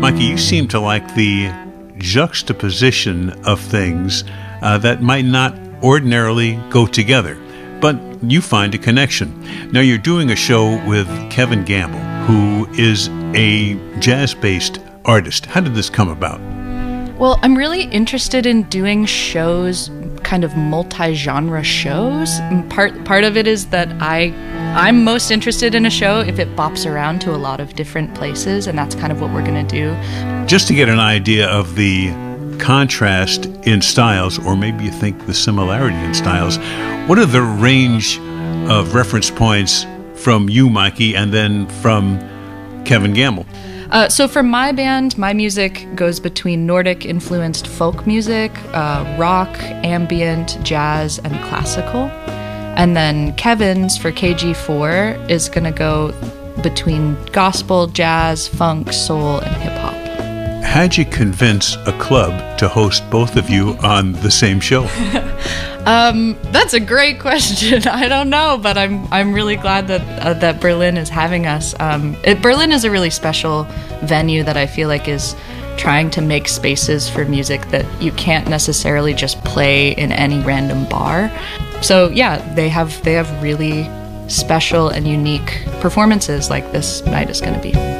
Mikey, you seem to like the juxtaposition of things that might not ordinarily go together, but you find a connection. Now, you're doing a show with Kevin Gamble, who is a jazz-based artist. How did this come about? Well, I'm really interested in doing shows, kind of multi-genre shows. Part of it is that I'm most interested in a show if it bops around to a lot of different places, and that's kind of what we're going to do. Just to get an idea of the contrast in styles, or maybe you think the similarity in styles, what are the range of reference points from you, Mikey, and then from Kevin Gamble? So for my band, my music goes between Nordic-influenced folk music, rock, ambient, jazz, and classical. And then Kevin's, for KG4, is going to go between gospel, jazz, funk, soul, and hip-hop. How'd you convince a club to host both of you on the same show? That's a great question. I don't know, but I'm really glad that Berlin is having us. Berlin is a really special venue that I feel like is trying to make spaces for music that you can't necessarily just play in any random bar. So yeah, they have really special and unique performances like this night is going to be.